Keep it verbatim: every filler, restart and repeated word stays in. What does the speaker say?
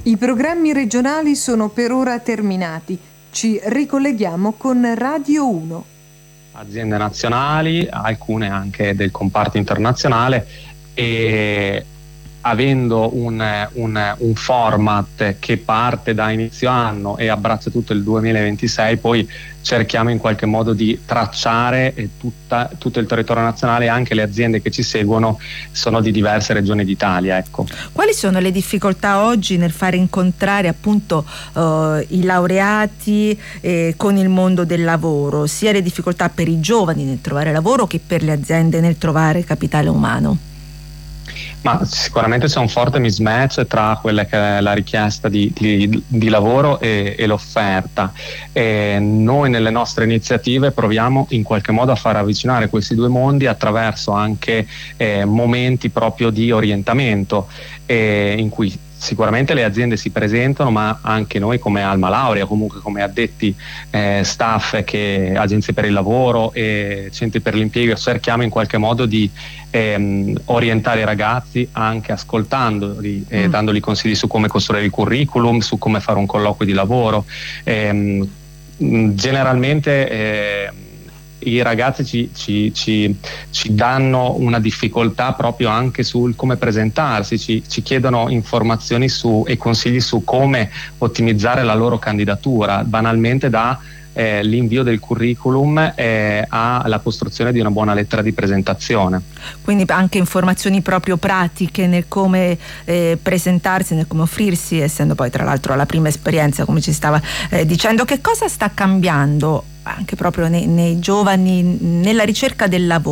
I programmi regionali sono per ora terminati. Ci ricolleghiamo con Radio uno. Aziende nazionali, alcune anche del comparto internazionale, e avendo un, un, un format che parte da inizio anno e abbraccia tutto il duemilaventisei, poi cerchiamo in qualche modo di tracciare tutta, tutto il territorio nazionale. Anche le aziende che ci seguono sono di diverse regioni d'Italia. Ecco. Quali sono le difficoltà oggi nel fare incontrare appunto eh, i laureati eh, con il mondo del lavoro, sia le difficoltà per i giovani nel trovare lavoro che per le aziende nel trovare capitale umano? Ma sicuramente c'è un forte mismatch tra quella che è la richiesta di, di, di lavoro e, e l'offerta. E noi nelle nostre iniziative proviamo in qualche modo a far avvicinare questi due mondi attraverso anche eh, momenti proprio di orientamento, eh, in cui sicuramente le aziende si presentano, ma anche noi come Alma Laurea, comunque come addetti eh, staff, che agenzie per il lavoro e centri per l'impiego, cerchiamo in qualche modo di ehm, orientare i ragazzi, anche ascoltandoli, eh, mm. dandogli consigli su come costruire il curriculum, su come fare un colloquio di lavoro. Ehm, generalmente eh, i ragazzi ci, ci, ci, ci danno una difficoltà proprio anche sul come presentarsi, ci, ci chiedono informazioni su, e consigli su come ottimizzare la loro candidatura, banalmente da eh, l'invio del curriculum eh, alla costruzione di una buona lettera di presentazione. Quindi anche informazioni proprio pratiche nel come eh, presentarsi, nel come offrirsi, essendo poi tra l'altro la prima esperienza, come ci stava eh, dicendo. Che cosa sta cambiando anche proprio nei, nei giovani nella ricerca del lavoro?